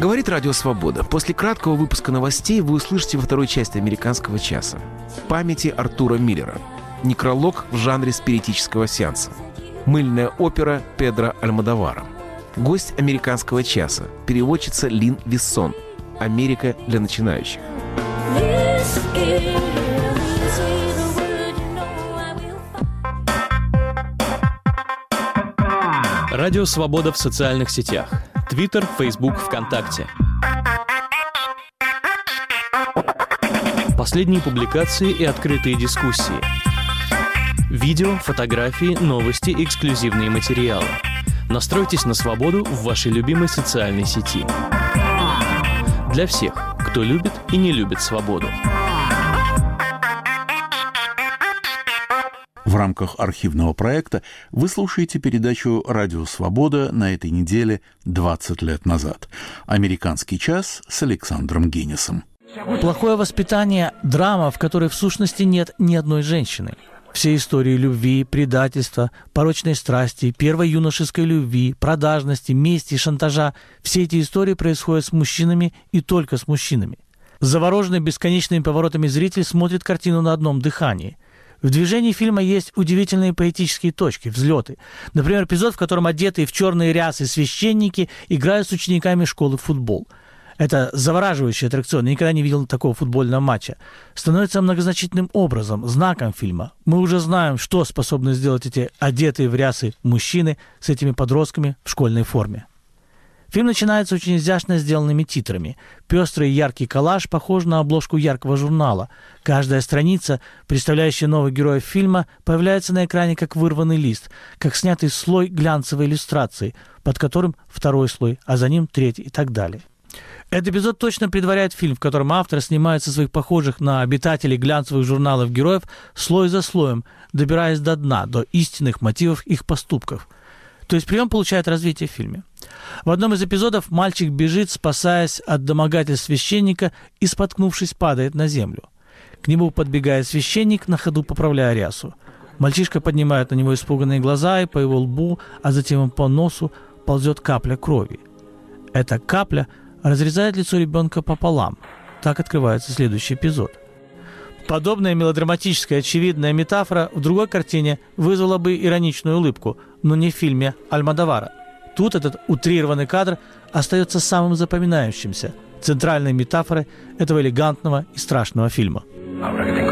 Говорит Радио Свобода. После краткого выпуска новостей вы услышите во второй части «Американского часа» «Памяти Артура Миллера», некролог в жанре спиритического сеанса, мыльная опера Педро Альмодовара, гость «Американского часа», переводчица Лин Виссон, «Америка для начинающих». Радио Свобода в социальных сетях. Твиттер, Фейсбук, ВКонтакте. Последние публикации и открытые дискуссии. Видео, фотографии, новости, эксклюзивные материалы. Настройтесь на свободу в вашей любимой социальной сети. Для всех, кто любит и не любит свободу. В рамках архивного проекта вы слушаете передачу «Радио Свобода» на этой неделе 20 лет назад. «Американский час» с Александром Гиннесом. Плохое воспитание – драма, в которой в сущности нет ни одной женщины. Все истории любви, предательства, порочной страсти, первой юношеской любви, продажности, мести, шантажа – все эти истории происходят с мужчинами и только с мужчинами. Завороженный бесконечными поворотами зритель смотрит картину на одном дыхании. В движении фильма есть удивительные поэтические точки, взлеты. Например, эпизод, в котором одетые в черные рясы священники играют с учениками школы в футбол. Это завораживающий аттракцион, я никогда не видел такого футбольного матча. Становится многозначительным образом, знаком фильма. Мы уже знаем, что способны сделать эти одетые в рясы мужчины с этими подростками в школьной форме. Фильм начинается очень изящно сделанными титрами. Пестрый и яркий коллаж похож на обложку яркого журнала. Каждая страница, представляющая новых героев фильма, появляется на экране как вырванный лист, как снятый слой глянцевой иллюстрации, под которым второй слой, а за ним третий и так далее. Этот эпизод точно предваряет фильм, в котором автор снимает со своих похожих на обитателей глянцевых журналов героев слой за слоем, добираясь до дна, до истинных мотивов их поступков. То есть прием получает развитие в фильме. В одном из эпизодов мальчик бежит, спасаясь от домогательств священника, и, споткнувшись, падает на землю. К нему подбегает священник, на ходу поправляя рясу. Мальчишка поднимает на него испуганные глаза, и по его лбу, а затем по носу ползет капля крови. Эта капля разрезает лицо ребенка пополам. Так открывается следующий эпизод. Подобная мелодраматическая очевидная метафора в другой картине вызвала бы ироничную улыбку, но не в фильме Альмодовара. Тут этот утрированный кадр остается самым запоминающимся, центральной метафорой этого элегантного и страшного фильма.